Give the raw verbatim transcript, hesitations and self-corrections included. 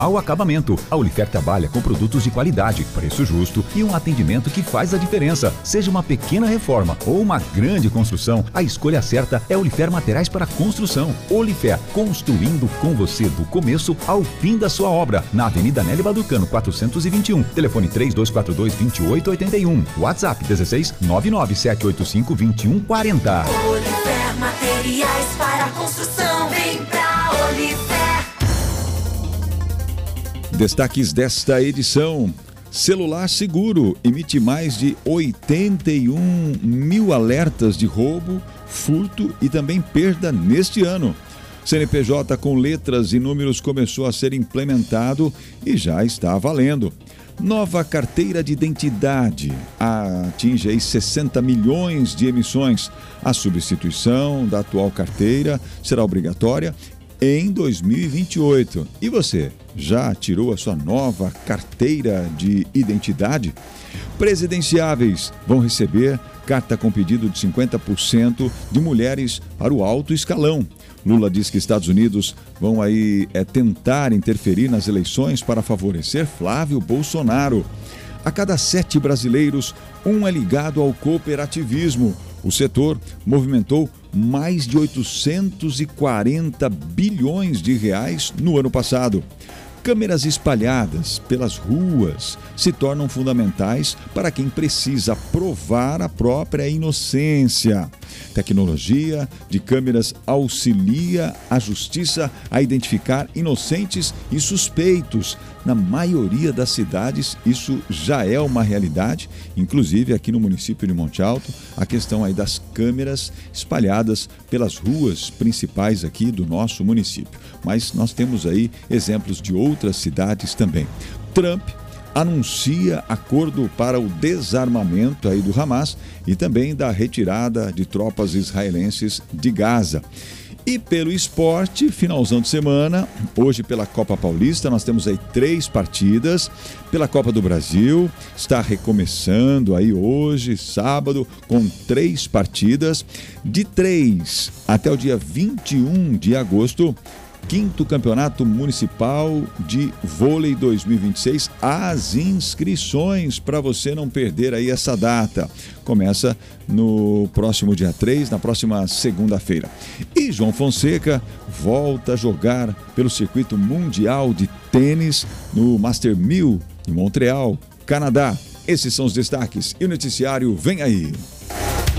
ao acabamento. A Olifer trabalha com produtos de qualidade, preço justo e um atendimento que faz a diferença. Seja uma pequena reforma ou uma grande construção, a escolha certa é Olifer Materiais para Construção. Olifer, construindo com você do começo ao fim da sua obra. Na Avenida Nélio Baducano, quatrocentos e vinte e um. Telefone três dois quatro dois, dois oito oito um. WhatsApp dezesseis, nove nove sete oito cinco, dois um quatro zero. Olifer Materiais para Construção. Vem pra Olifer. Destaques desta edição. Celular seguro emite mais de oitenta e um mil alertas de roubo, furto e também perda neste ano. C N P J com letras e números começou a ser implementado e já está valendo. Nova carteira de identidade atinge aí sessenta milhões de emissões. A substituição da atual carteira será obrigatória em dois mil e vinte e oito. E você, já tirou a sua nova carteira de identidade? Presidenciáveis vão receber carta com pedido de cinquenta por cento de mulheres para o alto escalão. Lula diz que Estados Unidos vão aí é, tentar interferir nas eleições para favorecer Flávio Bolsonaro. A cada sete brasileiros, um é ligado ao cooperativismo. O setor movimentou mais de oitocentos e quarenta bilhões de reais no ano passado. Câmeras espalhadas pelas ruas se tornam fundamentais para quem precisa provar a própria inocência. Tecnologia de câmeras auxilia a justiça a identificar inocentes e suspeitos. Na maioria das cidades, isso já é uma realidade, inclusive aqui no município de Monte Alto, a questão aí das câmeras espalhadas pelas ruas principais aqui do nosso município. Mas nós temos aí exemplos de outras cidades também. Trump anuncia acordo para o desarmamento aí do Hamas e também da retirada de tropas israelenses de Gaza. E pelo esporte, finalzão de semana, hoje pela Copa Paulista, nós temos aí três partidas. Pela Copa do Brasil, está recomeçando aí hoje, sábado, com três partidas. De três até o dia vinte e um de agosto, quinto Campeonato Municipal de Vôlei dois mil e vinte e seis, as inscrições para você não perder aí essa data. Começa no próximo dia três, na próxima segunda-feira. E João Fonseca volta a jogar pelo circuito mundial de tênis no Master mil em Montreal, Canadá. Esses são os destaques e o noticiário vem aí.